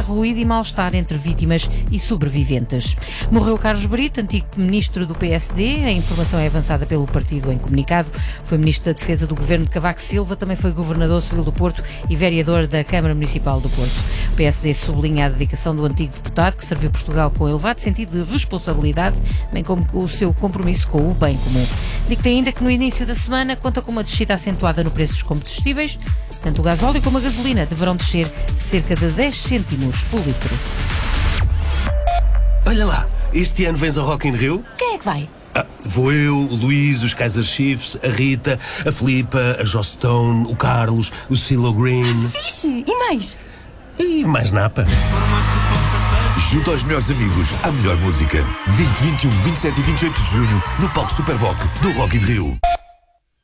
ruído e mal-estar entre vítimas e sobreviventes. Morreu Carlos Brito, antigo ministro do PSD. A informação é avançada pelo partido em comunicado. Foi ministro da Defesa do governo de Cavaco Silva, também foi governador civil do Porto e vereador da Câmara Municipal do Porto. O PSD sublinha a dedicação do antigo deputado, que serviu Portugal com elevado sentido de responsabilidade, bem como o seu compromisso com o bem comum. Digo-te ainda que no início da semana conta com uma descida acentuada no preço dos combustíveis. Tanto o gasóleo como a gasolina deverão descer cerca de 10 cêntimos por litro. Olha lá, este ano vens ao Rock in Rio? Quem é que vai? Vou eu, o Luís, os Kaiser Chiefs, a Rita, a Filipa, a Joss Stone, o Carlos, o CeeLo Green. Fixe! E mais? E mais napa. Junto aos melhores amigos, a melhor música. 20, 21, 27 e 28 de junho, no palco Superboc do Rock in Rio.